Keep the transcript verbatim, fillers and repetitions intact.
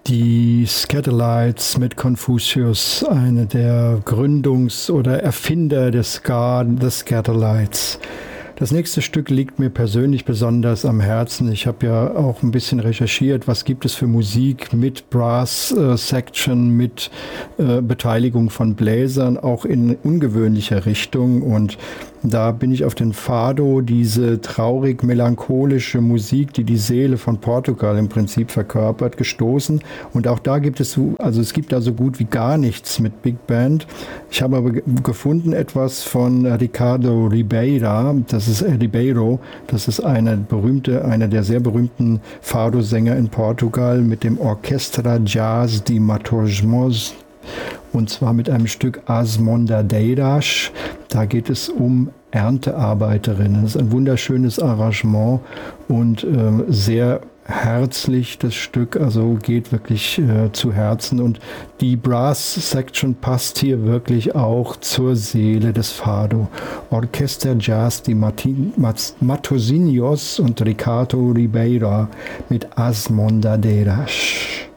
Die Skatalites mit Confucius, eine der Gründungs- oder Erfinder des Ska, The Skatalites. Das nächste Stück liegt mir persönlich besonders am Herzen. Ich habe ja auch ein bisschen recherchiert, was gibt es für Musik mit Brass äh, Section, mit äh, Beteiligung von Bläsern, auch in ungewöhnlicher Richtung. Und da bin ich auf den Fado, diese traurig melancholische Musik, die die Seele von Portugal im Prinzip verkörpert, gestoßen. Und auch da gibt es, so, also es gibt da so gut wie gar nichts mit Big Band. Ich habe aber gefunden etwas von Ricardo Ribeira, das ist Ribeiro, das ist eine berühmte, einer der sehr berühmten Fado-Sänger in Portugal mit dem Orquestra Jazz de Matosinhos. Und zwar mit einem Stück As Mondadeiras. Da geht es um Erntearbeiterinnen. Das ist ein wunderschönes Arrangement und äh, sehr herzlich, das Stück, also geht wirklich äh, zu Herzen. Und die Brass Section passt hier wirklich auch zur Seele des Fado. Orchester Jazz de Matosinhos und Ricardo Ribeira mit As Mondadeiras.